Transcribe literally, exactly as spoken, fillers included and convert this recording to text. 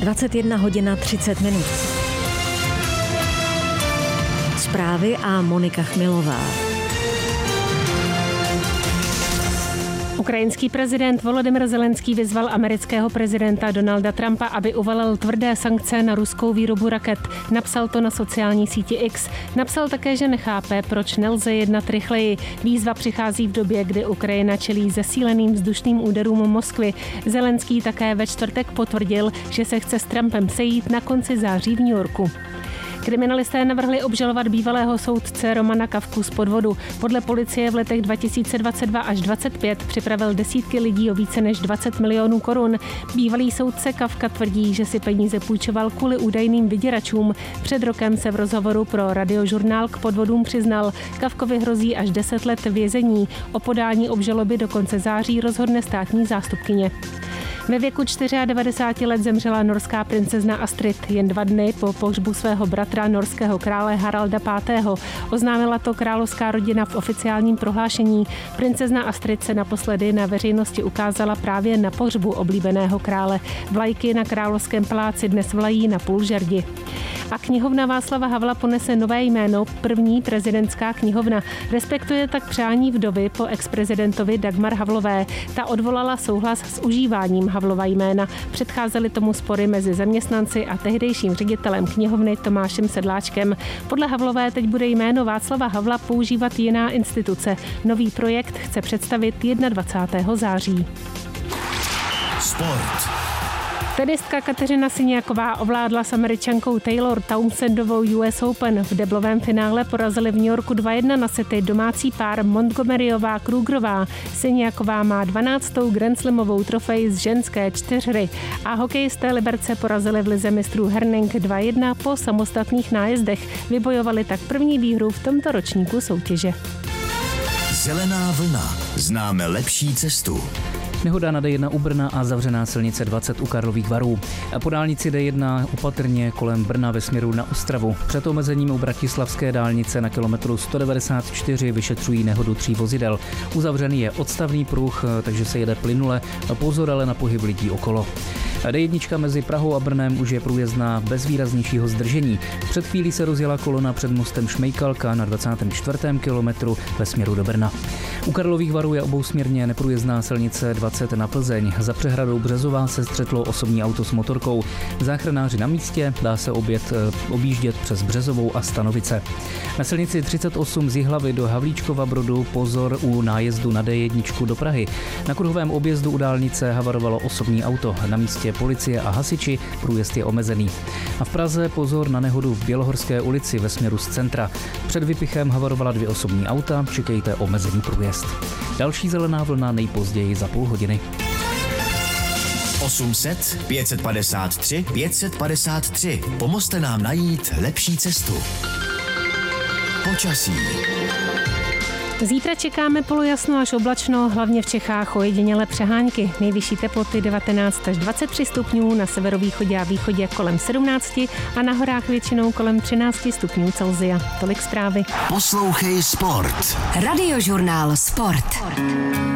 dvacet jedna hodina třicet minut. Zprávy a Monika Chmilová. Ukrajinský prezident Volodymyr Zelenský vyzval amerického prezidenta Donalda Trumpa, aby uvalil tvrdé sankce na ruskou výrobu raket. Napsal to na sociální síti X. Napsal také, že nechápe, proč nelze jednat rychleji. Výzva přichází v době, kdy Ukrajina čelí zesíleným vzdušným úderům Moskvy. Zelenský také ve čtvrtek potvrdil, že se chce s Trumpem sejít na konci září v New Yorku. Kriminalisté navrhli obžalovat bývalého soudce Romana Kafku z podvodu. Podle policie v letech dva tisíce dvacet dva až dvacet pět připravil desítky lidí o více než dvacet milionů korun. Bývalý soudce Kafka tvrdí, že si peníze půjčoval kvůli údajným vyděračům. Před rokem se v rozhovoru pro Radiožurnál k podvodům přiznal. Kafkovi hrozí až deset let vězení. O podání obžaloby do konce září rozhodne státní zástupkyně. Ve věku devadesát čtyři let zemřela norská princezna Astrid jen dva dny po pohřbu svého bratra norského krále Haralda pátého. Oznámila to královská rodina v oficiálním prohlášení. Princezna Astrid se naposledy na veřejnosti ukázala právě na pohřbu oblíbeného krále. Vlajky na Královském paláci dnes vlají na půl žerdi. A knihovna Václava Havla ponese nové jméno, první prezidentská knihovna. Respektuje tak přání vdovy po exprezidentovi Dagmar Havlové. Ta odvolala souhlas s užíváním Havlova jména. Předcházely tomu spory mezi zaměstnanci a tehdejším ředitelem knihovny Tomášem Sedláčkem. Podle Havlové teď bude jméno Václava Havla používat jiná instituce. Nový projekt chce představit dvacátého prvního září. Sport. Tenistka Kateřina Siniaková ovládla s Američankou Taylor Townsendovou U S Open. V deblovém finále porazili v New Yorku dva jedna na sety domácí pár Montgomeryová Krugerová. Siniaková má dvanáctou Grand Slamovou trofej z ženské čtyřhry a hokejisté Liberce porazili v lize mistrů Herning dva jedna po samostatných nájezdech. Vybojovali tak první výhru v tomto ročníku soutěže. Zelená vlna. Známe lepší cestu. Nehoda na D jedna u Brna a zavřená silnice dvacet u Karlových Varů. Po dálnici D jedna opatrně kolem Brna ve směru na Ostravu. Před omezením u bratislavské dálnice na kilometru sto devadesát čtyři vyšetřují nehodu tří vozidel. Uzavřený je odstavný pruh, takže se jede plynule. Pozor ale na pohyb lidí okolo. D jedna mezi Prahou a Brnem už je průjezdná bez výraznějšího zdržení. Před chvílí se rozjela kolona před mostem Šmejkalka na dvacátém čtvrtém kilometru ve směru do Brna. U Karlových Varů je obousměrně neprůjezdná silnice dvacet na Plzeň. Za přehradou Březová se střetlo osobní auto s motorkou. Záchranáři na místě, dá se obět, objíždět přes Březovou a Stanovice. Na silnici třicet osm z Jihlavy do Havlíčkova Brodu pozor u nájezdu na D jedna do Prahy. Na kruhovém objezdu u dálnice havarovalo osobní auto. Na místě policie a hasiči, průjezd je omezený. A v Praze pozor na nehodu v Bělohorské ulici ve směru z centra. Před vypichem havarovala dvě osobní auta, čekejte omezený průjezd. Další zelená vlna nejpozději za půl hodiny. osm set pět set padesát tři pět set padesát tři. Pomozte nám najít lepší cestu. Počasí. Zítra čekáme polojasno až oblačno, hlavně v Čechách ojedinělé přehánky. Nejvyšší teploty devatenáct až dvacet tři stupňů, na severovýchodě a východě kolem sedmnáct a na horách většinou kolem třináct stupňů Celsia. Tolik zprávy. Poslouchej Sport. Radiožurnál Sport.